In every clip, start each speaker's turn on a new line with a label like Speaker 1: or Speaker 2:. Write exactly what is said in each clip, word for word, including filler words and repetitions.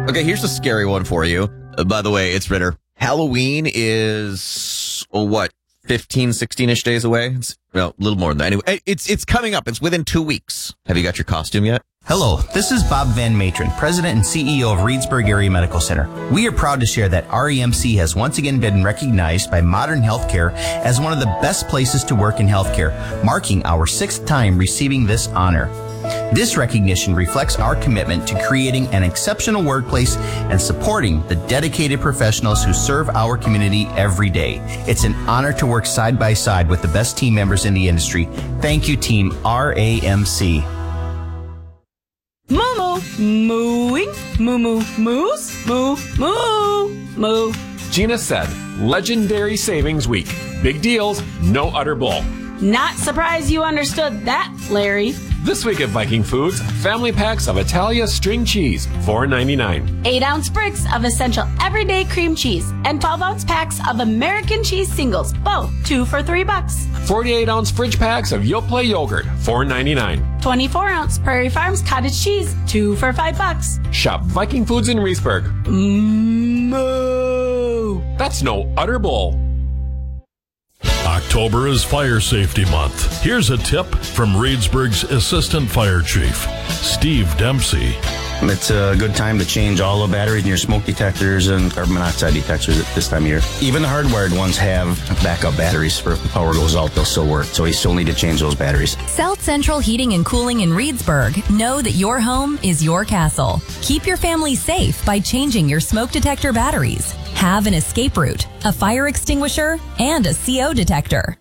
Speaker 1: Okay, here's a scary one for you. Uh, by the way, it's Ritter. Halloween is, oh, what, fifteen, sixteen-ish days away? It's, well, a little more than that. Anyway, it's, it's coming up. It's within two weeks. Have you got your costume yet?
Speaker 2: Hello, this is Bob Van Matron, President and C E O of Reedsburg Area Medical Center. We are proud to share that R E M C has once again been recognized by Modern Healthcare as one of the best places to work in healthcare, marking our sixth time receiving this honor. This recognition reflects our commitment to creating an exceptional workplace and supporting the dedicated professionals who serve our community every day. It's an honor to work side by side with the best team members in the industry. Thank you, Team R A M C.
Speaker 3: Moo mooing, moo moo moose, moo moo moo.
Speaker 4: Gina said, legendary savings week. Big deals, no utter bull.
Speaker 3: Not surprised you understood that, Larry.
Speaker 4: This week at Viking Foods, family packs of Italia string cheese, four ninety-nine.
Speaker 3: eight ounce bricks of essential everyday cream cheese and twelve ounce packs of American cheese singles, both two for three bucks.
Speaker 4: forty-eight ounce fridge packs of Yoplait yogurt, four ninety-nine.
Speaker 3: twenty-four ounce Prairie Farms cottage cheese, two for five bucks.
Speaker 4: Shop Viking Foods in Reedsburg.
Speaker 3: Moo.
Speaker 4: That's no utter bull.
Speaker 5: October is Fire Safety Month. Here's a tip from Reedsburg's Assistant Fire Chief, Steve Dempsey.
Speaker 2: It's a good time to change all the batteries in your smoke detectors and carbon monoxide detectors at this time of year. Even the hardwired ones have backup batteries for if the power goes out, they'll still work. So you still need to change those batteries.
Speaker 6: South Central Heating and Cooling in Reedsburg know that your home is your castle. Keep your family safe by changing your smoke detector batteries. Have an escape route, a fire extinguisher, and a C O detector.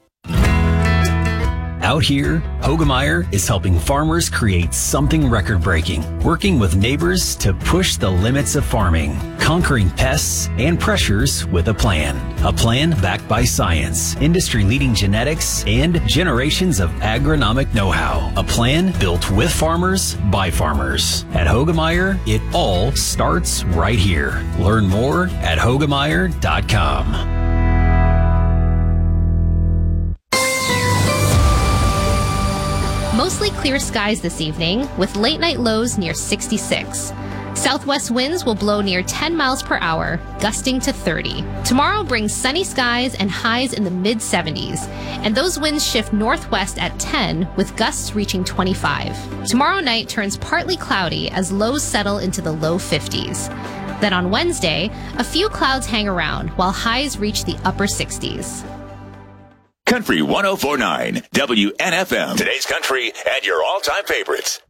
Speaker 7: Out here, Hoegemeyer is helping farmers create something record-breaking, working with neighbors to push the limits of farming, conquering pests and pressures with a plan. A plan backed by science, industry-leading genetics, and generations of agronomic know-how. A plan built with farmers, by farmers. At Hoegemeyer, it all starts right here. Learn more at Hoegemeyer dot com.
Speaker 8: Mostly clear skies this evening, with late-night lows near sixty-six. Southwest winds will blow near ten miles per hour, gusting to thirty. Tomorrow brings sunny skies and highs in the mid seventies, and those winds shift northwest at ten, with gusts reaching twenty-five. Tomorrow night turns partly cloudy as lows settle into the low fifties. Then on Wednesday, a few clouds hang around, while highs reach the upper sixties.
Speaker 9: Country one oh four point nine, W N F M. Today's country and your all-time favorites.